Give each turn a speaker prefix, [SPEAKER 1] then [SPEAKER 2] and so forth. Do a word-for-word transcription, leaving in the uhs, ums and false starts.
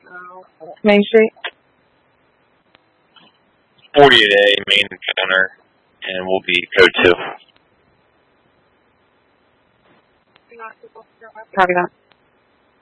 [SPEAKER 1] Main Street.
[SPEAKER 2] forty-eight A, main counter, and we'll be code two.
[SPEAKER 1] Copy that.